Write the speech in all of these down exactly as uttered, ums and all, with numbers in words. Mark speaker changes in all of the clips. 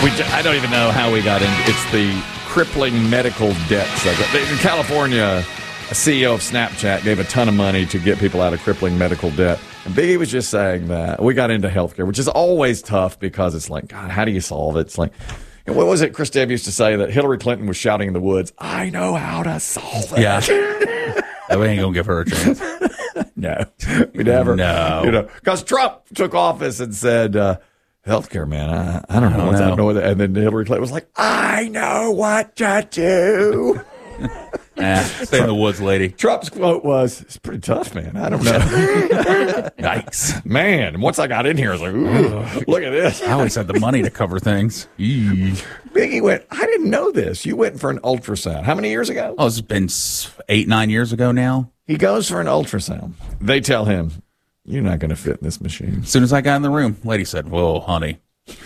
Speaker 1: We, I don't even know how we got into it's the crippling medical debt segment. In California, a C E O of Snapchat gave a ton of money to get people out of crippling medical debt. And Biggie was just saying that. We got into healthcare, which is always tough because it's like, God, how do you solve it? It's like, and what was it Chris Deb used to say that Hillary Clinton was shouting in the woods, I know how to solve it.
Speaker 2: Yeah. We ain't going to give her a chance.
Speaker 1: No. We never.
Speaker 2: No.
Speaker 1: You know, because Trump took office and said, uh, healthcare, man, I, I don't know.
Speaker 2: I don't
Speaker 1: what's
Speaker 2: know.
Speaker 1: I know what that, and then Hillary Clinton was like, I know what to do.
Speaker 2: Nah, stay in the woods, lady.
Speaker 1: Trump's quote was, it's pretty tough, man. I don't know.
Speaker 2: Yikes.
Speaker 1: Man, once I got in here, I was like, ooh, look at this.
Speaker 2: I always had the money to cover things. Eee.
Speaker 1: Biggie went, I didn't know this. You went for an ultrasound. How many years ago?
Speaker 2: Oh, it's been s- eight, nine years ago now.
Speaker 1: He goes for an ultrasound. They tell him, you're not going to fit in this machine.
Speaker 2: As soon as I got in the room, lady said, whoa, honey.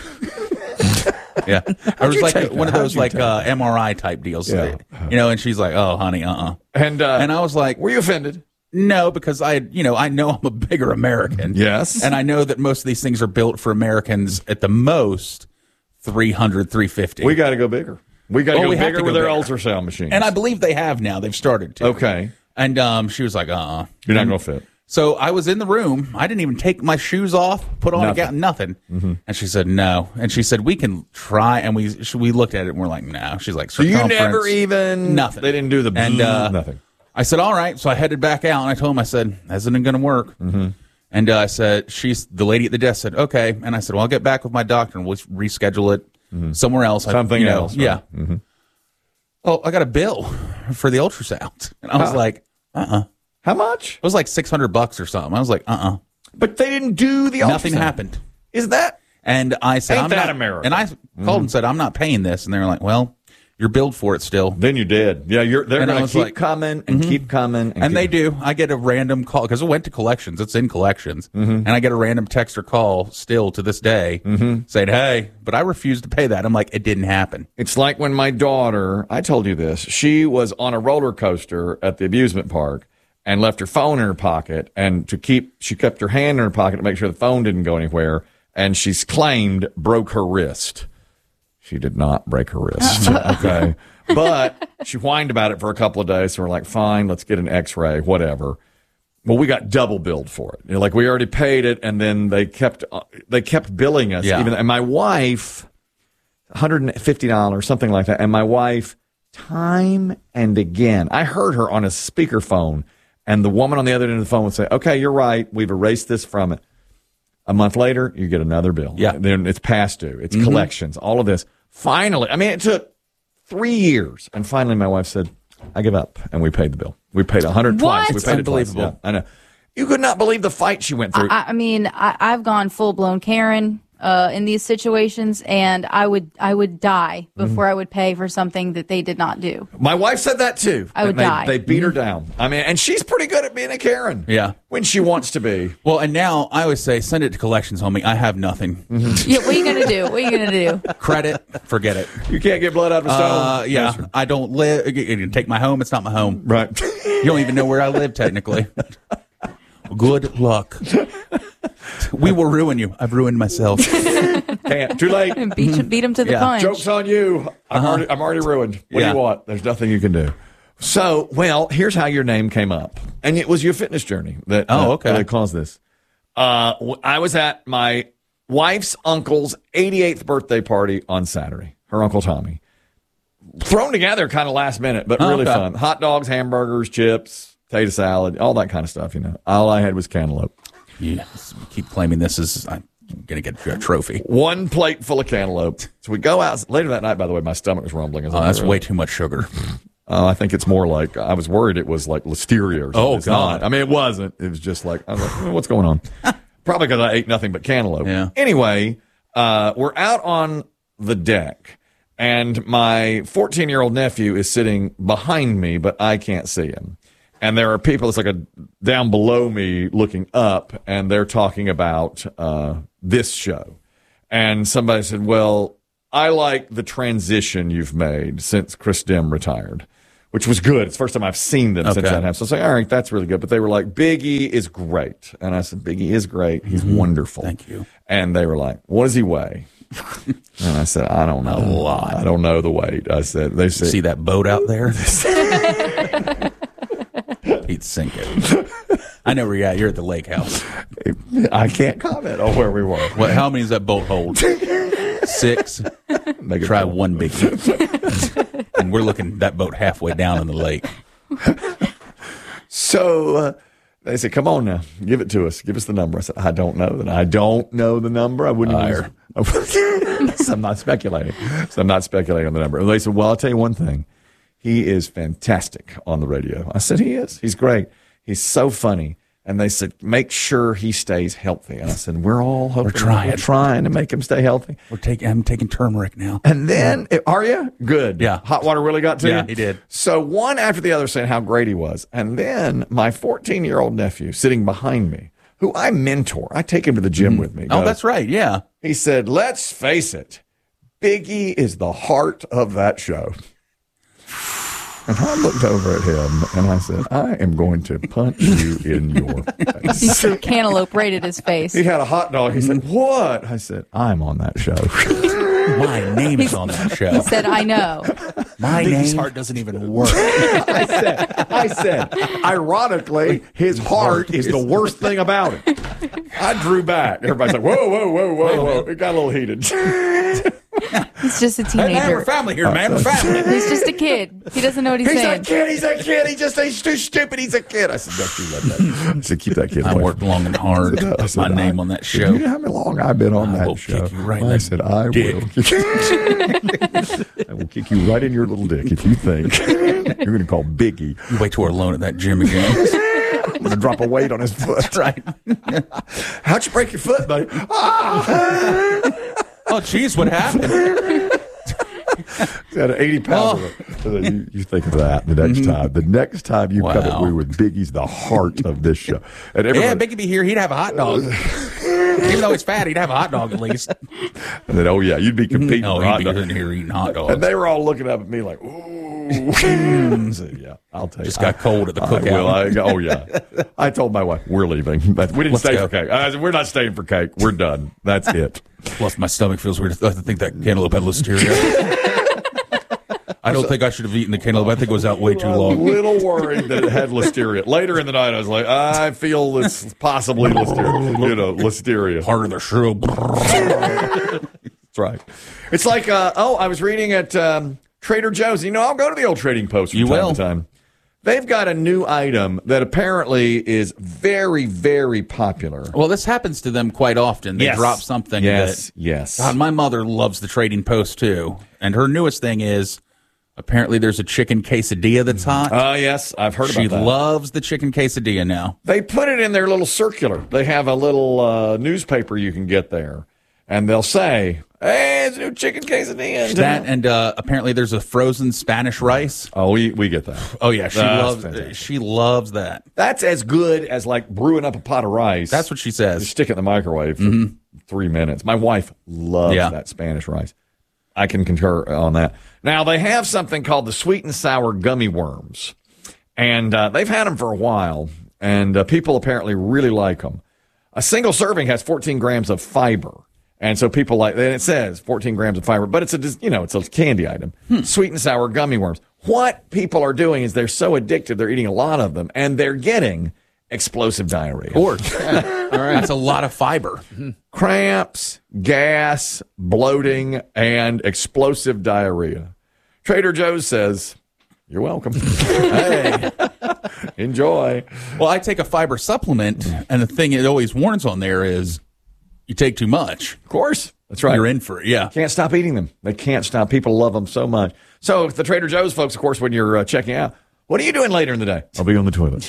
Speaker 2: Yeah. I was
Speaker 1: you
Speaker 2: like
Speaker 1: take
Speaker 2: one
Speaker 1: that?
Speaker 2: of those
Speaker 1: How'd you
Speaker 2: like
Speaker 1: take
Speaker 2: uh, M R I type deals.
Speaker 1: Yeah.
Speaker 2: You know, and she's like, oh, honey, uh-uh.
Speaker 1: And, uh,
Speaker 2: And I was like,
Speaker 1: were you offended?
Speaker 2: no, because I, you know, I know I'm a bigger American.
Speaker 1: Yes.
Speaker 2: And I know that most of these things are built for Americans at the most three hundred, three fifty.
Speaker 1: We got to go bigger. We got to
Speaker 2: Oh,
Speaker 1: go
Speaker 2: we have
Speaker 1: bigger
Speaker 2: to go
Speaker 1: with their
Speaker 2: bigger.
Speaker 1: ultrasound machines.
Speaker 2: And I believe they have now. They've started to.
Speaker 1: Okay.
Speaker 2: And um, she was like, uh-uh.
Speaker 1: You're not going to fit.
Speaker 2: So I was in the room. I didn't even take my shoes off, put on
Speaker 1: Nothing.
Speaker 2: a gown, nothing. Mm-hmm. And she said, no. And she said, we can try. And we she, we looked at it and we're like, no. She's like,
Speaker 1: So you
Speaker 2: circumference.
Speaker 1: never even...
Speaker 2: Nothing.
Speaker 1: They didn't do the...
Speaker 2: And, uh,
Speaker 1: nothing.
Speaker 2: I said, all right. So I headed back out and I told him, I said, this isn't going to work. Mm-hmm. And uh, I said, she's the lady at the desk said, okay. And I said, well, I'll get back with my doctor and we'll reschedule it mm-hmm. somewhere else.
Speaker 1: Something
Speaker 2: I, you know,
Speaker 1: else. Right?
Speaker 2: Yeah.
Speaker 1: Mm-hmm.
Speaker 2: Oh, I got a bill for the ultrasound. And I was
Speaker 1: Huh.
Speaker 2: like, uh-uh.
Speaker 1: How much?
Speaker 2: It was like six hundred bucks or something. I was like, uh-uh.
Speaker 1: But they didn't do the ultrasound.
Speaker 2: Nothing happened.
Speaker 1: Is that...
Speaker 2: And I said,
Speaker 1: Ain't
Speaker 2: I'm
Speaker 1: that
Speaker 2: not,
Speaker 1: America?
Speaker 2: And I called and said, I'm not paying this. And they were like, well, you're billed for it still.
Speaker 1: Then you did. Yeah, you're, they're
Speaker 2: And I
Speaker 1: going to
Speaker 2: was
Speaker 1: keep
Speaker 2: like-
Speaker 1: coming and keep coming. And,
Speaker 2: And they
Speaker 1: keep,
Speaker 2: do. I get a random call because it went to collections. It's in collections. And I get a random text or call still to this day saying, hey, but I refuse to pay that. I'm like, it didn't happen.
Speaker 1: It's like when my daughter, I told you this, she was on a roller coaster at the amusement park and left her phone in her pocket. And to keep, she kept her hand in her pocket to make sure the phone didn't go anywhere. And she's claimed broke her wrist. She did not break her wrist. Okay. But she whined about it for a couple of days. So we're like, fine, let's get an x-ray, whatever. Well, we got double billed for it. You know, like we already paid it. And then they kept, uh, they kept billing us.
Speaker 2: Yeah.
Speaker 1: Even, and my wife, one hundred fifty dollars, something like that. And my wife, time and again, I heard her on a speakerphone. And the woman on the other end of the phone would say, okay, you're right. We've erased this from it. A month later, you get another bill.
Speaker 2: Yeah.
Speaker 1: Then it's past due. It's collections, all of this. Finally, I mean, it took three years. And finally, my wife said, I give up. And we paid the bill. We paid one hundred
Speaker 3: What?
Speaker 1: twice. We
Speaker 3: It's
Speaker 1: paid it twice.
Speaker 2: unbelievable.
Speaker 1: Yeah, I know. You could not believe the fight she went through.
Speaker 3: I, I mean, I, I've gone full blown Karen uh, in these situations, and I would I would die before I would pay for something that they did not do.
Speaker 1: My wife said that too.
Speaker 3: I would
Speaker 1: And they,
Speaker 3: die.
Speaker 1: They beat her down. I mean, and she's pretty good at being a Karen.
Speaker 2: Yeah.
Speaker 1: When she wants to be.
Speaker 2: Well, and now I always say, send it to collections, homie. I have nothing.
Speaker 3: Yeah, what are you gonna do? What are you gonna do?
Speaker 2: Credit, forget it.
Speaker 1: You can't get blood out of a stone.
Speaker 2: Uh, yeah, I don't live. You can take my home. It's not my home.
Speaker 1: Right.
Speaker 2: You don't even know where I live, technically. Good luck. We will ruin you. I've ruined myself.
Speaker 1: Can't. Too late.
Speaker 3: Beat beat him to the
Speaker 2: Yeah.
Speaker 3: punch.
Speaker 1: Joke's on you. I'm, already, I'm already ruined. What
Speaker 2: Yeah.
Speaker 1: do you want? There's nothing you can do. So, well, here's how your name came up. And it was your fitness journey that,
Speaker 2: Oh,
Speaker 1: uh,
Speaker 2: okay.
Speaker 1: that caused this. Uh, w- I was at my wife's uncle's eighty-eighth birthday party on Saturday, her Uncle Tommy. Thrown together kind of last minute, but
Speaker 2: Oh,
Speaker 1: really
Speaker 2: okay.
Speaker 1: fun. Hot dogs, hamburgers, chips, potato salad, all that kind of stuff, you know. All I had was cantaloupe.
Speaker 2: You keep claiming this is. I'm going to get a trophy.
Speaker 1: One plate full of cantaloupe. So we go out later that night, by the way, my stomach was rumbling. As
Speaker 2: Oh,
Speaker 1: I
Speaker 2: that's
Speaker 1: went
Speaker 2: way too much sugar.
Speaker 1: Uh, I think it's more like I was worried it was like listeria or something.
Speaker 2: Oh,
Speaker 1: It's
Speaker 2: God.
Speaker 1: not. I mean, it wasn't. It was just like, I was like, what's going on? Probably because I ate nothing but cantaloupe.
Speaker 2: Yeah.
Speaker 1: Anyway, uh, we're out on the deck, and my fourteen-year-old nephew is sitting behind me, but I can't see him. And there are people, it's like a down below me looking up, and they're talking about uh, this show. And somebody said, well, I like the transition you've made since Chris Dim retired, which was good. It's the first time I've seen them since
Speaker 2: Okay.
Speaker 1: that happened. So I was like, all right, that's really good. But they were like, Big E is great. And I said, Big E is great. He's wonderful.
Speaker 2: Thank you.
Speaker 1: And they were like, what does he weigh? And I said, I don't know.
Speaker 2: A lot.
Speaker 1: I don't know the weight. I said, they said,
Speaker 2: See that boat out there? He'd sink it. I know where you're at. You're at the lake house.
Speaker 1: I can't comment on where we were.
Speaker 2: What? How many does that boat hold? Six.
Speaker 1: Make it
Speaker 2: Try
Speaker 1: fun.
Speaker 2: one big one. And we're looking that boat halfway down in the lake.
Speaker 1: So uh, they said, come on now, give it to us. Give us the number. I said, I don't know that. I don't know the number. I wouldn't.
Speaker 2: Higher.
Speaker 1: So I'm not speculating. So I'm not speculating on the number. And they said, well, I'll tell you one thing. He is fantastic on the radio. I said, he is. He's great. He's so funny. And they said, make sure he stays healthy. And I said, we're all hoping. We're
Speaker 2: trying.
Speaker 1: We're trying to make him stay healthy.
Speaker 2: We're taking. I'm taking turmeric now.
Speaker 1: And then, are you? Good.
Speaker 2: Yeah.
Speaker 1: Hot water really got to you?
Speaker 2: Yeah, he did.
Speaker 1: So one after the other saying how great he was. And then my fourteen-year-old nephew sitting behind me, who I mentor, I take him to the gym with me.
Speaker 2: Oh,
Speaker 1: goes-
Speaker 2: that's right. Yeah.
Speaker 1: He said, let's face it, Biggie is the heart of that show. And I looked over at him and I said, I am going to punch you in your
Speaker 3: He
Speaker 1: face.
Speaker 3: threw cantaloupe right at his face.
Speaker 1: He had a hot dog. He said, what? I said, I'm on that show.
Speaker 2: My name is on that show.
Speaker 3: He said, I know.
Speaker 2: My
Speaker 4: Biggie's
Speaker 2: name.
Speaker 4: heart doesn't even work.
Speaker 1: I said, I said, ironically, his heart is the worst thing about it. I drew back. Everybody's like, whoa, whoa, whoa, whoa, whoa. It got a little heated.
Speaker 3: He's just a
Speaker 2: Hey, man,
Speaker 3: teenager.
Speaker 2: we're family here, man. We're family.
Speaker 3: He's just a kid. He doesn't know what he's,
Speaker 1: He's
Speaker 3: saying.
Speaker 1: a kid. He's a kid. He just he's too stupid. He's a kid. I said, don't you let that. I said, keep that kid
Speaker 2: I
Speaker 1: away.
Speaker 2: worked long and hard.
Speaker 1: I
Speaker 2: Put
Speaker 1: said,
Speaker 2: my
Speaker 1: I-
Speaker 2: name on that
Speaker 1: Do you
Speaker 2: show.
Speaker 1: know how long I've been on
Speaker 2: I
Speaker 1: that
Speaker 2: will
Speaker 1: show?
Speaker 2: kick you right in
Speaker 1: I
Speaker 2: that
Speaker 1: said, I
Speaker 2: dick.
Speaker 1: will. I will kick you right in your little dick if you think you're going to call Biggie.
Speaker 2: You wait till we're alone at that gym again.
Speaker 1: I'm going to drop a weight on his foot.
Speaker 2: That's right.
Speaker 1: How'd you break your foot, buddy? Ah!
Speaker 2: Oh, geez, what happened?
Speaker 1: He's had an eighty pound. So you, you think of that the next time. The next time you come
Speaker 2: Wow.
Speaker 1: at me with Biggie's the heart of this show. And
Speaker 2: Yeah,
Speaker 1: everybody,
Speaker 2: Biggie be here. He'd have a hot dog. Even though he's fat, he'd have a hot dog at least.
Speaker 1: and then, oh, yeah, you'd be competing
Speaker 2: No,
Speaker 1: for hot
Speaker 2: he'd be
Speaker 1: dogs.
Speaker 2: in here eating hot
Speaker 1: And
Speaker 2: dogs.
Speaker 1: they were all looking up at me like, ooh. I said, yeah, I'll take
Speaker 2: Just
Speaker 1: it.
Speaker 2: got cold at the
Speaker 1: I will.
Speaker 2: cookout.
Speaker 1: I, oh, yeah. I told my wife, we're leaving. But we didn't
Speaker 2: Let's
Speaker 1: stay
Speaker 2: go.
Speaker 1: for cake. I said, we're not staying for cake. We're done. That's it.
Speaker 2: Plus, my stomach feels weird. I think that cantaloupe had listeria. I don't think I should have eaten the cantaloupe. I think it was out way too
Speaker 1: I'm a
Speaker 2: long.
Speaker 1: little worried that it had listeria. Later in the night, I was like, I feel it's possibly listeria. You know, listeria.
Speaker 2: Part of the show.
Speaker 1: That's right. It's like, uh, oh, I was reading at um, Trader Joe's. You know, I'll go to the old Trading Post from
Speaker 2: You
Speaker 1: time
Speaker 2: will.
Speaker 1: to time. They've got a new item that apparently is very, very popular.
Speaker 2: Well, this happens to them quite often. They
Speaker 1: Yes.
Speaker 2: drop something
Speaker 1: Yes,
Speaker 2: that.
Speaker 1: yes.
Speaker 2: God, my mother loves the Trading Post too, and her newest thing is apparently there's a chicken quesadilla that's hot.
Speaker 1: Uh, yes, I've heard
Speaker 2: she
Speaker 1: about that.
Speaker 2: loves the chicken quesadilla now.
Speaker 1: They put it in their little circular. They have a little uh, newspaper you can get there, and they'll say, hey, it's a new chicken quesadilla. in
Speaker 2: That
Speaker 1: town."
Speaker 2: and uh, apparently there's a frozen Spanish rice.
Speaker 1: Oh, we, we get that.
Speaker 2: Oh yeah, she
Speaker 1: That's
Speaker 2: loves
Speaker 1: fantastic.
Speaker 2: she loves that.
Speaker 1: That's as good as like brewing up a pot of rice.
Speaker 2: That's what she
Speaker 1: You
Speaker 2: says.
Speaker 1: stick it in the microwave for three minutes. My wife loves
Speaker 2: Yeah.
Speaker 1: that Spanish rice. I can concur on that. Now, they have something called the sweet and sour gummy worms, and uh, they've had them for a while, and uh, people apparently really like them. A single serving has fourteen grams of fiber, and so people like, and it says fourteen grams of fiber, but it's a, you know, it's a candy item. Sweet and sour gummy worms. What people are doing is they're so addicted, they're eating a lot of them, and they're getting explosive diarrhea.
Speaker 2: All right, that's a lot of fiber.
Speaker 1: Cramps, gas, bloating, and explosive diarrhea. Trader Joe's says, you're welcome. Hey, enjoy.
Speaker 2: Well, I take a fiber supplement, and the thing it always warns on there is you take too much,
Speaker 1: Of course. That's right.
Speaker 2: you're in for it. Yeah.
Speaker 1: Can't stop eating them. They can't stop. People love them so much. So the Trader Joe's folks, of course, when you're uh, checking out, what are you doing later in the day? I'll be on the toilet.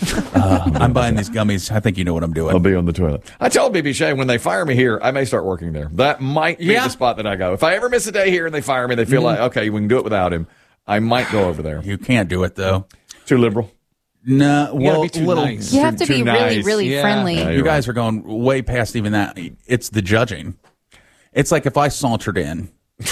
Speaker 2: I'm buying these gummies. I think you know what I'm
Speaker 1: I'll
Speaker 2: doing.
Speaker 1: be on the toilet. I told B B Shea when they fire me here, I may start working there. That might be
Speaker 2: Yeah.
Speaker 1: the spot that I go. If I ever miss a day here and they fire me, they feel like, okay, we can do it without him. I might go over there.
Speaker 2: You can't do it though.
Speaker 1: Too liberal.
Speaker 2: No,
Speaker 4: gotta
Speaker 2: well,
Speaker 4: be too
Speaker 2: little.
Speaker 4: nice.
Speaker 3: You have to
Speaker 1: Too
Speaker 3: be really,
Speaker 1: nice.
Speaker 3: really
Speaker 4: Yeah.
Speaker 3: friendly.
Speaker 1: Yeah,
Speaker 2: You
Speaker 1: you're
Speaker 2: guys are going way past even that. It's the judging. It's like if I sauntered in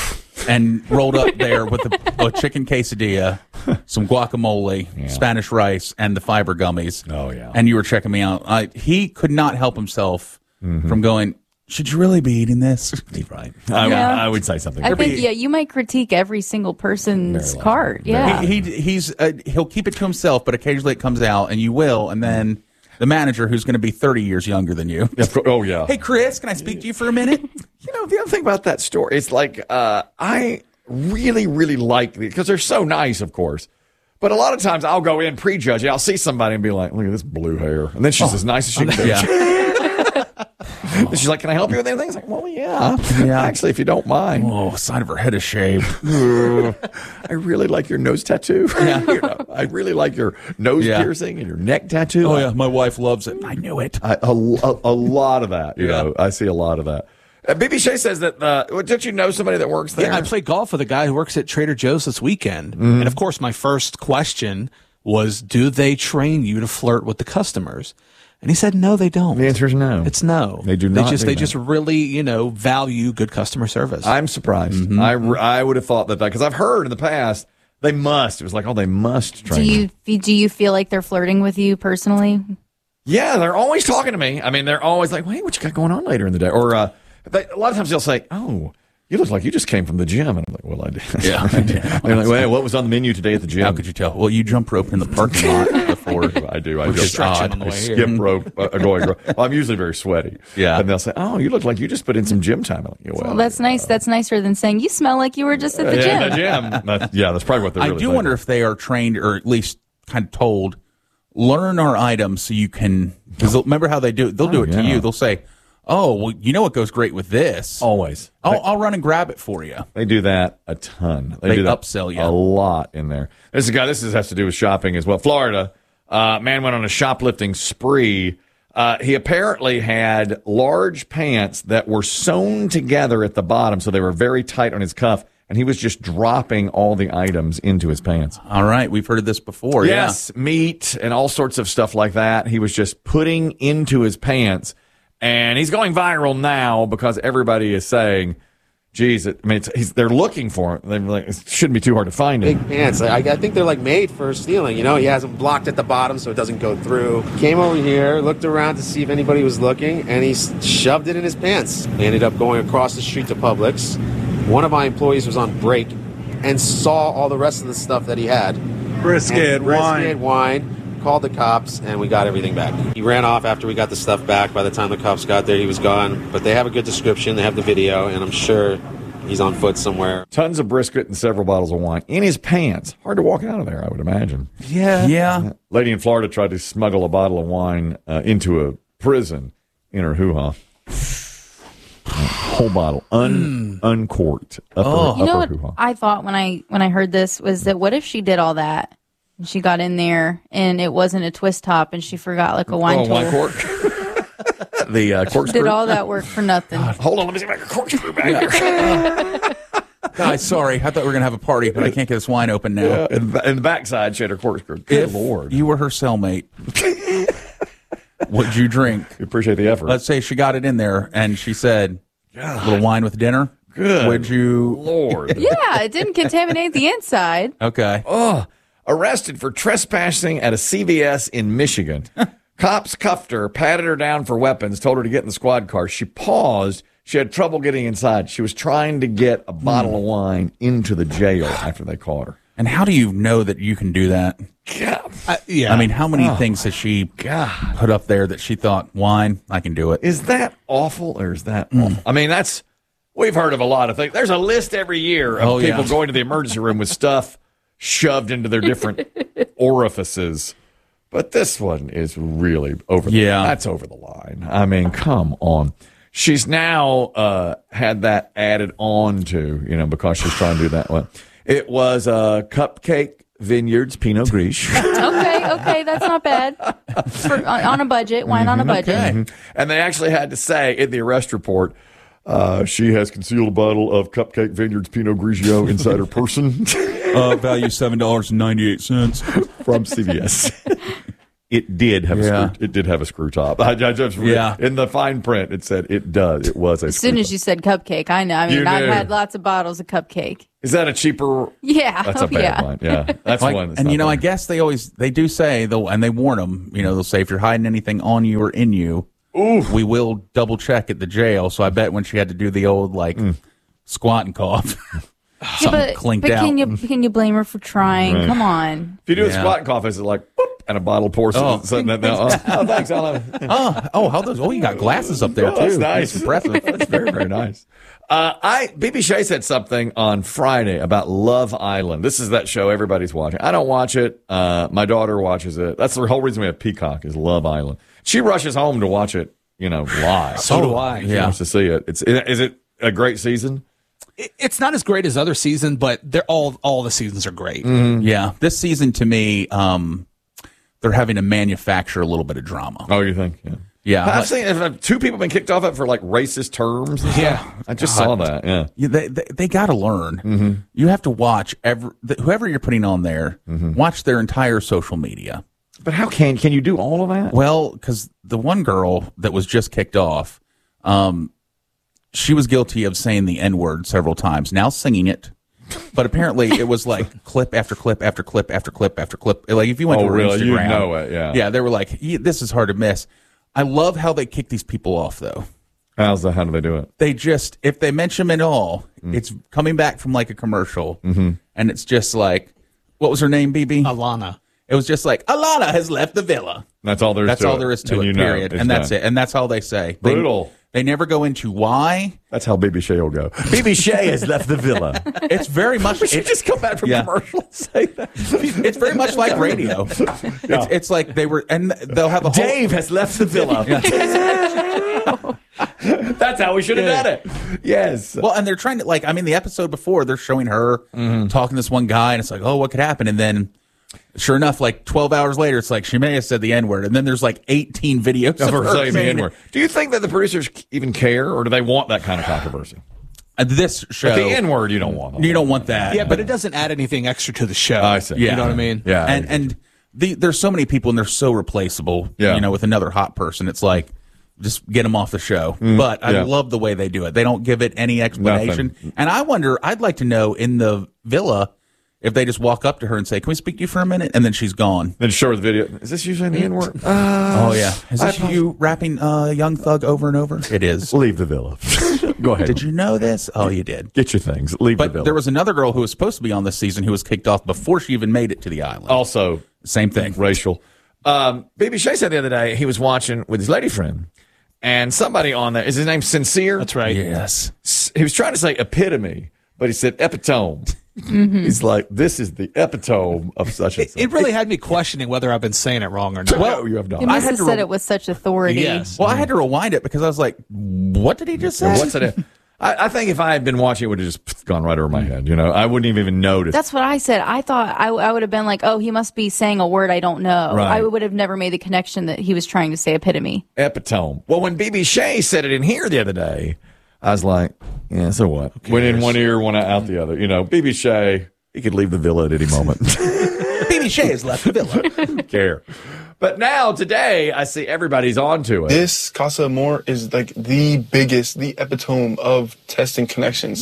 Speaker 2: and rolled up there with a, a chicken quesadilla, some guacamole, Spanish rice, and the fiber gummies.
Speaker 1: Oh, yeah.
Speaker 2: And you were checking me out. I, he could not help himself from going, should you really be eating this?
Speaker 1: He's right. I,
Speaker 3: Yeah.
Speaker 1: I would say something.
Speaker 3: I think yeah, you might critique every single person's
Speaker 1: Very
Speaker 3: cart.
Speaker 1: likely.
Speaker 3: Yeah.
Speaker 2: He, he he's uh, he'll keep it to himself, but occasionally it comes out, and you will, and then the manager, who's going to be thirty years younger than you.
Speaker 1: Oh, yeah.
Speaker 2: Hey, Chris, can I speak to you for a minute?
Speaker 1: You know, the other thing about that story, it's like, uh, I really, really like these because they're so nice, of course. But a lot of times I'll go in prejudging. I'll see somebody and be like, look at this blue hair. And then she's as nice as she can be.
Speaker 2: Yeah.
Speaker 1: And she's like, can I help you with anything? It's like, well, yeah.
Speaker 2: Yeah.
Speaker 1: Actually, if you don't mind.
Speaker 2: Oh, side of her head is shaved.
Speaker 1: I really like your nose tattoo.
Speaker 2: Yeah.
Speaker 1: You know, I really like your nose
Speaker 2: Yeah.
Speaker 1: piercing and your neck tattoo.
Speaker 2: Oh, yeah, my wife loves it. I knew it.
Speaker 1: I, a, a, a lot of that. You
Speaker 2: Yeah.
Speaker 1: know, I see a lot of that. Uh, B B Shea says that, uh, well, don't you know somebody that works there?
Speaker 4: Yeah, I played golf with a guy who works at Trader Joe's this weekend. And of course, my first question was, do they train you to flirt with the customers? And he said, no, they don't.
Speaker 1: The answer is no.
Speaker 4: It's no.
Speaker 1: They do
Speaker 4: They
Speaker 1: not
Speaker 4: just
Speaker 1: do
Speaker 4: they
Speaker 1: that.
Speaker 4: just really, you know, value good customer service.
Speaker 1: I'm surprised. I, I would have thought that because I've heard in the past they must. It was like, oh, they must train.
Speaker 3: Do you do you feel like they're flirting with you personally?
Speaker 1: Yeah, they're always talking to me. I mean, they're always like, "Hey, what you got going on later in the day?" Or uh, they, a lot of times they'll say, "Oh, you look like you just came from the gym," and I'm like, "Well, I did."
Speaker 2: Yeah.
Speaker 1: They're like, "Well, what was on the menu today at the gym?"
Speaker 2: How could you tell? Well, you jump rope in the parking lot before.
Speaker 1: I do. I
Speaker 2: Which
Speaker 1: just
Speaker 2: is odd.
Speaker 4: on the
Speaker 1: I
Speaker 4: way
Speaker 1: skip
Speaker 4: here.
Speaker 1: rope, uh, going. Well, I'm usually very sweaty.
Speaker 2: Yeah.
Speaker 1: and they'll say, "Oh, you look like you just put in some gym time." I'm like, yeah, well,
Speaker 3: Well, that's nice. That's nicer than saying you smell like you were just at the
Speaker 1: yeah,
Speaker 3: gym.
Speaker 1: the gym. That- yeah, that's probably what they're.
Speaker 2: I
Speaker 1: Really
Speaker 2: do
Speaker 1: thinking.
Speaker 2: wonder if they are trained, or at least kind of told, learn our items so you can. Because remember how they do it? They'll do
Speaker 1: Oh,
Speaker 2: it to
Speaker 1: yeah.
Speaker 2: you. They'll say, "Oh, well, you know what goes great with this?
Speaker 1: always.
Speaker 2: I'll, I'll run and grab it for you."
Speaker 1: They do that a ton. They,
Speaker 2: They
Speaker 1: do that
Speaker 2: upsell you.
Speaker 1: a lot in there. There's a guy. This is, has to do with shopping as well. Florida uh, man went on a shoplifting spree. Uh, he apparently had large pants that were sewn together at the bottom, so they were very tight on his cuff, and he was just dropping all the items into his pants.
Speaker 2: All right, we've heard of this before.
Speaker 1: Yes, meat and all sorts of stuff like that. He was just putting into his pants, and he's going viral now because everybody is saying, "Geez, it, I mean, it's, he's, they're looking for him. They're like, it shouldn't be too hard to find him."
Speaker 5: Big pants. I, I think they're like made for stealing. You know, he has them blocked at the bottom so it doesn't go through. Came over here, looked around to see if anybody was looking, and he s- shoved it in his pants. He ended up going across the street to Publix. One of my employees was on break and saw all the rest of the stuff that he had.
Speaker 6: Brisket,
Speaker 5: And brisket, wine. Called the cops, and we got everything back. He ran off after we got the stuff back. By the time the cops got there, he was gone. But they have a good description. They have the video, and I'm sure he's on foot somewhere.
Speaker 1: Tons of brisket and several bottles of wine in his pants. Hard to walk out of there, I would imagine.
Speaker 2: Yeah. Yeah.
Speaker 1: Lady in Florida tried to smuggle a bottle of wine uh, into a prison in her hoo-ha. Whole bottle, un uncorked. Upper,
Speaker 2: Oh.
Speaker 3: You know
Speaker 1: upper
Speaker 3: what
Speaker 1: hoo-ha.
Speaker 3: I thought when I when I heard this was that what if she did all that and she got in there and it wasn't a twist top and she forgot like a wine
Speaker 1: Oh,
Speaker 3: tool.
Speaker 1: wine cork. the uh, corkscrew.
Speaker 3: Did all that work for nothing?
Speaker 1: Hold on, let me see if I can corkscrew back here.
Speaker 2: Guys, sorry. I thought we were going to have a party, but I can't get this wine open now.
Speaker 1: Uh, in, the, in the backside, she had her corkscrew. Good
Speaker 2: If
Speaker 1: Lord.
Speaker 2: you were her cellmate, what'd you drink?
Speaker 1: We appreciate the effort.
Speaker 2: Let's say she got it in there and she said,
Speaker 1: God.
Speaker 2: a little wine with dinner.
Speaker 1: Good
Speaker 2: Would you?
Speaker 1: Lord.
Speaker 3: Yeah, it didn't contaminate the inside.
Speaker 2: Okay.
Speaker 1: Oh, arrested for trespassing at a C V S in Michigan. Cops cuffed her, patted her down for weapons, told her to get in the squad car. She paused. She had trouble getting inside. She was trying to get a bottle of wine into the jail after they caught her.
Speaker 2: And how do you know that you can do that?
Speaker 1: God.
Speaker 4: Uh, yeah.
Speaker 2: I mean, how many things has she
Speaker 1: God.
Speaker 2: put up there that she thought, wine, I can do it?
Speaker 1: Is that awful or is that awful? I mean, that's, we've heard of a lot of things. There's a list every year of
Speaker 2: Oh,
Speaker 1: people
Speaker 2: yeah.
Speaker 1: going to the emergency room with stuff shoved into their different orifices. But this one is really over.
Speaker 2: Yeah.
Speaker 1: The, that's over the line. I mean, come on. She's now uh, had that added on to, you know, because she's trying to do that one. It was uh, Cupcake Vineyards Pinot Gris.
Speaker 3: Okay, okay, that's not bad. For, on, on a budget, wine on a budget.
Speaker 2: Okay.
Speaker 1: And they actually had to say in the arrest report, uh, she has concealed a bottle of Cupcake Vineyards Pinot Grigio inside her person
Speaker 2: Uh, value seven dollars and ninety-eight cents.
Speaker 1: from C V S. It did have
Speaker 2: Yeah.
Speaker 1: a screw, it did have a screw top. I, I just
Speaker 2: Yeah.
Speaker 1: in the fine print it said it does. It was a
Speaker 3: As soon
Speaker 1: screw
Speaker 3: as you said cupcake, I know. I mean,
Speaker 1: You
Speaker 3: I've
Speaker 1: knew.
Speaker 3: had lots of bottles of cupcake.
Speaker 1: Is that a cheaper?
Speaker 3: Yeah.
Speaker 1: That's a
Speaker 3: oh,
Speaker 1: bad
Speaker 3: yeah.
Speaker 1: one. Yeah, that's
Speaker 2: Like,
Speaker 1: one. That's
Speaker 2: and
Speaker 1: not
Speaker 2: you know, I
Speaker 1: bad.
Speaker 2: guess they always they do say they'll and they warn them. You know, they'll say if you're hiding anything on you or in you, we will double check at the jail. So I bet when she had to do the old like
Speaker 1: Mm.
Speaker 2: squat and cough,
Speaker 3: Yeah,
Speaker 2: something
Speaker 3: but
Speaker 2: clinked
Speaker 3: but
Speaker 2: out.
Speaker 3: can you can you blame her for trying?
Speaker 1: Right.
Speaker 3: Come on.
Speaker 1: If you do a
Speaker 2: Yeah.
Speaker 1: squat and cough, it's like, boop, and a bottle pours
Speaker 2: Oh.
Speaker 1: something that down. Oh, oh, thanks. I'll have it.
Speaker 2: oh, oh, how those? Oh, you got glasses up there
Speaker 1: Oh,
Speaker 2: too.
Speaker 1: that's nice.
Speaker 2: That's impressive.
Speaker 1: That's very, very nice. Uh, I B B Shea said something on Friday about Love Island. This is that show everybody's watching. I don't watch it. Uh, my daughter watches it. That's the whole reason we have Peacock is Love Island. She rushes home to watch it, you know, live.
Speaker 4: So do I.
Speaker 1: She
Speaker 2: Yeah.
Speaker 1: wants to see it. It's is it a great season?
Speaker 4: It- It's not as great as other seasons, but they're all all the seasons are great.
Speaker 2: Yeah, this season to me, um, they're having to manufacture a little bit of drama.
Speaker 1: Oh, you think? Yeah.
Speaker 2: Yeah,
Speaker 1: I've
Speaker 2: like-
Speaker 1: seen have two people been kicked off it for like racist terms. And
Speaker 4: Yeah.
Speaker 1: stuff. I just saw that. Yeah.
Speaker 2: Yeah, they they, they got to learn.
Speaker 1: Mm-hmm.
Speaker 2: You have to watch every th- whoever you're putting on there.
Speaker 1: Mm-hmm.
Speaker 2: Watch their entire social media.
Speaker 1: But how can can you do all of that?
Speaker 2: Well, because the one girl that was just kicked off, um, she was guilty of saying the N word several times. Now singing it, but apparently it was like clip after clip after clip after clip after clip. Like if you went
Speaker 1: Oh,
Speaker 2: to her
Speaker 1: really?
Speaker 2: Instagram,
Speaker 1: You'd know it, yeah.
Speaker 2: yeah. They were like, "Yeah, this is hard to miss." I love how they kick these people off, though.
Speaker 1: How's that? How do they do it?
Speaker 2: They just, if they mention them at all,
Speaker 1: Mm.
Speaker 2: it's coming back from like a commercial,
Speaker 1: Mm-hmm.
Speaker 2: and it's just like, what was her name, B B?
Speaker 4: Alana.
Speaker 2: It was just like, Alana has left the villa.
Speaker 1: That's all there is.
Speaker 2: That's
Speaker 1: to
Speaker 2: all
Speaker 1: it.
Speaker 2: there is to
Speaker 1: And
Speaker 2: it,
Speaker 1: you know
Speaker 2: period.
Speaker 1: it's
Speaker 2: And that's
Speaker 1: done.
Speaker 2: it. And that's all they say. They-
Speaker 1: Brutal.
Speaker 2: They, never go into why.
Speaker 1: That's how B B Shea will go. B B Shea has left the villa.
Speaker 2: It's very much.
Speaker 1: We should
Speaker 2: it-
Speaker 1: just come back from
Speaker 2: Yeah.
Speaker 1: commercial and say that.
Speaker 2: It's very much like radio. It's, it's like they were, and they'll have a whole.
Speaker 1: Dave has left the villa. That's how we should have done it. Yes.
Speaker 2: Well, and they're trying to like. I mean, the episode before they're showing her
Speaker 1: Mm-hmm.
Speaker 2: talking to this one guy, and it's like, oh, what could happen? And then, sure enough, like twelve hours later, it's like she may have said the N word, and then there's like eighteen videos
Speaker 1: Of
Speaker 2: of
Speaker 1: her
Speaker 2: her
Speaker 1: saying the
Speaker 2: saying it.
Speaker 1: N-word. Do you think that the producers even care, or do they want that kind of controversy?
Speaker 2: And this show,
Speaker 1: But the N-word, you don't want.
Speaker 2: you don't want that.
Speaker 4: Yeah, but it doesn't add anything extra to the show.
Speaker 1: I see.
Speaker 2: Yeah.
Speaker 4: You know what I mean?
Speaker 1: Yeah.
Speaker 2: and and the, there's so many people, and they're so replaceable.
Speaker 1: Yeah.
Speaker 2: You know, with another hot person, it's like just get them off the show. But I
Speaker 1: yeah.
Speaker 2: love the way they do it. They don't give it any explanation.
Speaker 1: Nothing.
Speaker 2: And I wonder, I'd like to know in the villa if they just walk up to her and say, "Can we speak to you for a minute?" And then she's gone.
Speaker 1: Then show her the video. Is this usually the N-word? Uh,
Speaker 2: Oh yeah, is this
Speaker 1: I-
Speaker 2: you rapping uh, Young Thug over and over? It is.
Speaker 1: leave the villa. Go ahead.
Speaker 2: Did you know this? Oh, you did.
Speaker 1: Get your things. Leave the
Speaker 2: But
Speaker 1: villa.
Speaker 2: there was another girl who was supposed to be on this season who was kicked off before she even made it to the island.
Speaker 1: also
Speaker 2: Same thing.
Speaker 1: racial. Um, B B Shea said the other day he was watching with his lady friend, and somebody on there, is his name Sincere?
Speaker 4: That's right.
Speaker 2: Yes.
Speaker 1: S- He was trying to say epitome, but he said epitome. He's like, this is the epitome of such and
Speaker 4: It,
Speaker 1: such.
Speaker 4: it really had me questioning whether I've been saying it wrong or not.
Speaker 1: Well, you have
Speaker 3: You
Speaker 1: not.
Speaker 3: must
Speaker 2: had
Speaker 3: have
Speaker 2: to
Speaker 3: said
Speaker 2: re-
Speaker 3: it with such authority.
Speaker 4: Yes.
Speaker 2: Well, I had to rewind it because I was like, "What did he just say?"
Speaker 1: What's it? I, I think if I had been watching, it would have just gone right over my head. You know, I wouldn't have even noticed.
Speaker 3: That's what I said. I thought I, I would have been like, oh, he must be saying a word I don't know.
Speaker 1: Right.
Speaker 3: I would have never made the connection that he was trying to say epitome.
Speaker 1: Epitome. Well, when B B Shea said it in here the other day, I was like, yeah, so what? Went in one ear, one out the other. You know, B B Shea, he could leave the villa at any moment.
Speaker 2: B B Shea has left the villa.
Speaker 1: Don't care. But now, today, I see everybody's onto it.
Speaker 6: This Casa Amor is like the biggest, the epitome of testing connections.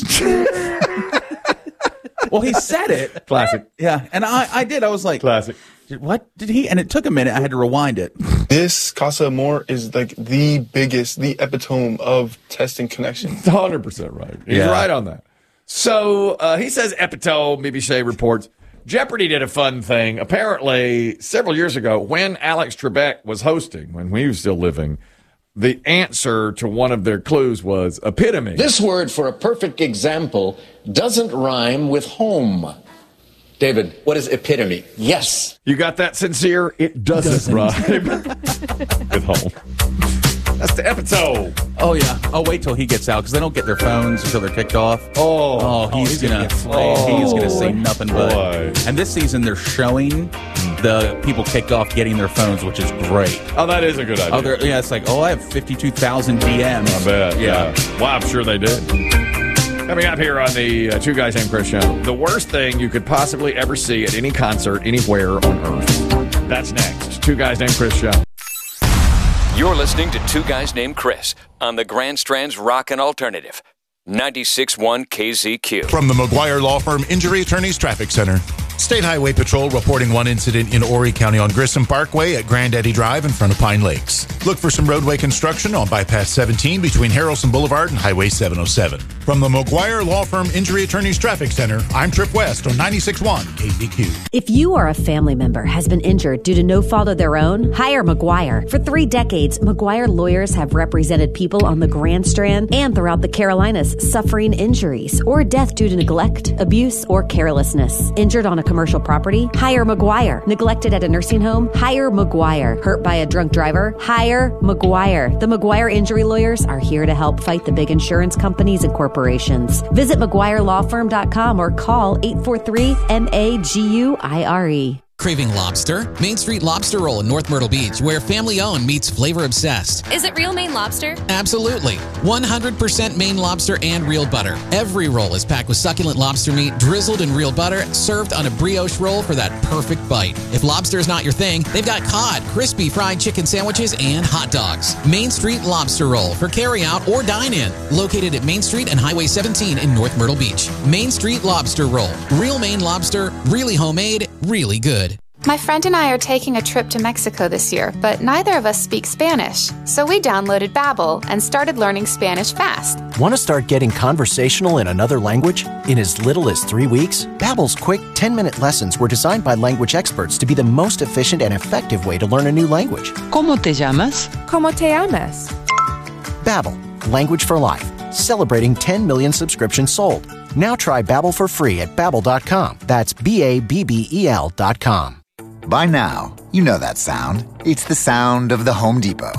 Speaker 2: Well, he said it.
Speaker 1: Classic.
Speaker 2: Yeah, and I, I did. I was like,
Speaker 1: Classic.
Speaker 2: "What did he?" And it took a minute. I had to rewind it.
Speaker 6: This Casa Amor is like the biggest, the epitome of testing connections.
Speaker 1: one hundred percent right. He's
Speaker 2: Yeah.
Speaker 1: right on that. So uh, he says epitome, B B Shea reports. Jeopardy did a fun thing. Apparently, several years ago, when Alex Trebek was hosting, when he was still living, the answer to one of their clues was epitome.
Speaker 7: This word for a perfect example doesn't rhyme with home. David, what is epitome? Yes.
Speaker 1: You got that, Sincere? It doesn't, rhyme with home. That's the epitome.
Speaker 2: Oh yeah. I'll wait till he gets out because they don't get their phones until they're kicked off.
Speaker 1: Oh.
Speaker 2: Oh, he's,
Speaker 4: he's gonna
Speaker 2: gonna,
Speaker 4: get flamed.
Speaker 2: he's gonna say nothing but.
Speaker 1: Boy.
Speaker 2: And this season they're showing the people kicked off getting their phones, which is great.
Speaker 1: Oh, that is a good idea.
Speaker 2: Oh, they're, yeah, it's like, oh, I have fifty-two thousand D Ms.
Speaker 1: I bet.
Speaker 2: Yeah.
Speaker 1: Yeah. Well, I'm sure they did. Coming up here on the uh, Two Guys Named Chris show, the worst thing you could possibly ever see at any concert anywhere on earth. That's next. Two Guys Named Chris show.
Speaker 8: You're listening to Two Guys Named Chris on the Grand Strand's Rockin' Alternative, ninety-six point one K Z Q.
Speaker 9: From the McGuire Law Firm Injury Attorneys Traffic Center. State Highway Patrol reporting one incident in Horry County on Grissom Parkway at Granddaddy Drive in front of Pine Lakes. Look for some roadway construction on Bypass seventeen between Harrelson Boulevard and Highway seven oh seven. From the McGuire Law Firm Injury Attorneys Traffic Center, I'm Trip West on ninety-six point one K B Q.
Speaker 10: If you or a family member has been injured due to no fault of their own, hire McGuire. For three decades, McGuire lawyers have represented people on the Grand Strand and throughout the Carolinas suffering injuries or death due to neglect, abuse, or carelessness. Injured on a commercial property? Hire McGuire. Neglected at a nursing home? Hire McGuire. Hurt by a drunk driver? Hire McGuire. The McGuire injury lawyers are here to help fight the big insurance companies and corporations. Visit McGuire Law Firm dot com or call eight four three M A G U I R E.
Speaker 11: Craving lobster? Main Street Lobster Roll in North Myrtle Beach, where family owned meets flavor obsessed.
Speaker 12: Is it real Maine lobster?
Speaker 11: Absolutely. one hundred percent Maine lobster and real butter. Every roll is packed with succulent lobster meat, drizzled in real butter, served on a brioche roll for that perfect bite. If lobster is not your thing, they've got cod, crispy fried chicken sandwiches, and hot dogs. Main Street Lobster Roll for carry-out or dine-in. Located at Main Street and Highway seventeen in North Myrtle Beach. Main Street Lobster Roll. Real Maine lobster, really homemade, really good.
Speaker 13: My friend and I are taking a trip to Mexico this year, but neither of us speak Spanish. So we downloaded Babbel and started learning Spanish fast.
Speaker 14: Want to start getting conversational in another language? In as little as three weeks, Babbel's quick ten-minute lessons were designed by language experts to be the most efficient and effective way to learn a new language.
Speaker 15: ¿Cómo te llamas?
Speaker 16: ¿Cómo te llamas?
Speaker 14: Babbel, language for life. Celebrating ten million subscriptions sold. Now try Babbel for free at babbel dot com. That's B A B B E L dot com.
Speaker 17: By now, you know that sound. It's the sound of the Home Depot.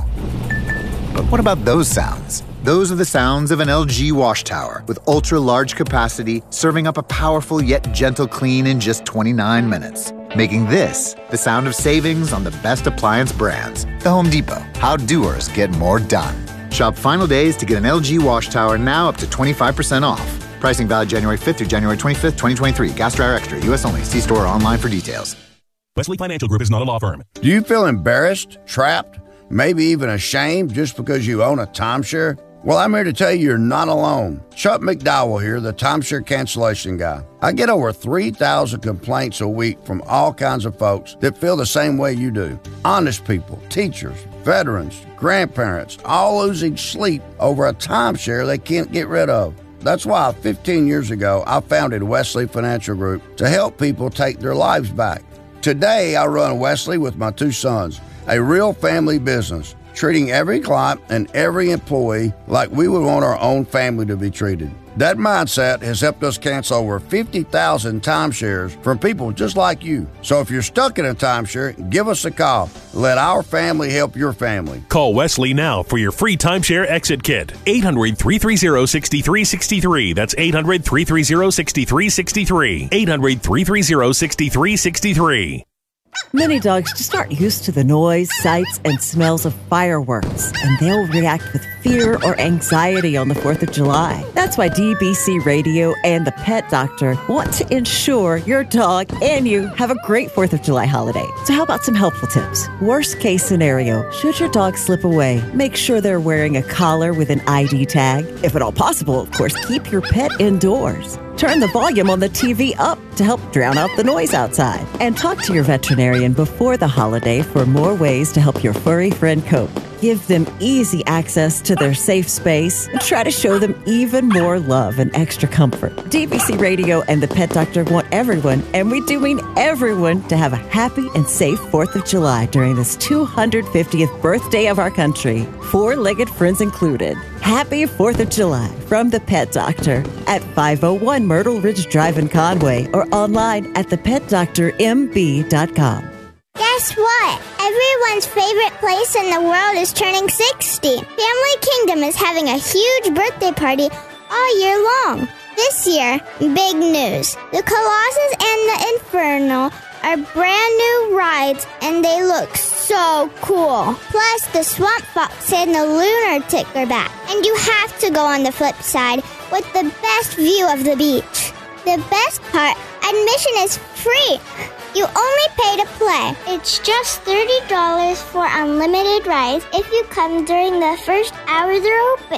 Speaker 17: But what about those sounds? Those are the sounds of an L G wash tower with ultra-large capacity, serving up a powerful yet gentle clean in just twenty-nine minutes. Making this the sound of savings on the best appliance brands. The Home Depot. How doers get more done. Shop final days to get an L G wash tower now up to twenty-five percent off. Pricing valid January fifth through January twenty-fifth, twenty twenty-three. Gas dryer extra. U S only. See store or online for details.
Speaker 18: Wesley Financial Group is not a law firm.
Speaker 19: Do you feel embarrassed, trapped, maybe even ashamed just because you own a timeshare? Well, I'm here to tell you you're not alone. Chuck McDowell here, the timeshare cancellation guy. I get over three thousand complaints a week from all kinds of folks that feel the same way you do. Honest people, teachers, veterans, grandparents, all losing sleep over a timeshare they can't get rid of. That's why fifteen years ago, I founded Wesley Financial Group to help people take their lives back. Today, I run Wesley with my two sons, a real family business, treating every client and every employee like we would want our own family to be treated. That mindset has helped us cancel over fifty thousand timeshares from people just like you. So if you're stuck in a timeshare, give us a call. Let our family help your family.
Speaker 18: Call Wesley now for your free timeshare exit kit. eight hundred, three three zero, six three six three. That's eight hundred, three three zero, six three six three. eight hundred, three three zero, six three six three.
Speaker 20: Many dogs just aren't used to the noise, sights, and smells of fireworks, and they'll react with fear or anxiety on the fourth of July. That's why D B C Radio and the Pet Doctor want to ensure your dog and you have a great fourth of July holiday. So how about some helpful tips? Worst case scenario, should your dog slip away, make sure they're wearing a collar with an I D tag. If at all possible, of course, keep your pet indoors. Turn the volume on the T V up to help drown out the noise outside. And talk to your veterinarian before the holiday for more ways to help your furry friend cope. Give them easy access to their safe space and try to show them even more love and extra comfort. D B C Radio and the Pet Doctor want everyone, and we do mean everyone, to have a happy and safe fourth of July during this two hundred fiftieth birthday of our country. Four-legged friends included. Happy fourth of July from the Pet Doctor at five oh one Myrtle Ridge Drive in Conway or online at the pet doctor m b dot com.
Speaker 21: Guess what? Everyone's favorite place in the world is turning sixty. Family Kingdom is having a huge birthday party all year long. This year, big news. The Colossus and the Inferno are brand new rides, and they look so cool. Plus, the Swamp Fox and the Lunatic are back. And you have to go on the flip side with the best view of the beach. The best part, admission is free. You only pay to play. It's just thirty dollars for unlimited rides if you come during the first hour they're open.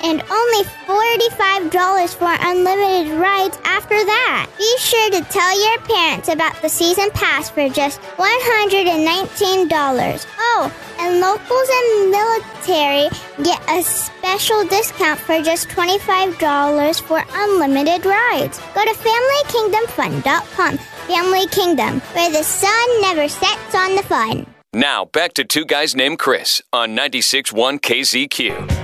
Speaker 21: and only forty-five dollars for unlimited rides after that. Be sure to tell your parents about the season pass for just one hundred nineteen dollars. Oh, and locals and military get a special discount for just twenty-five dollars for unlimited rides. Go to family kingdom fun dot com. Family Kingdom, where the sun never sets on the fun.
Speaker 8: Now, back to Two Guys Named Chris on ninety-six point one K Z Q.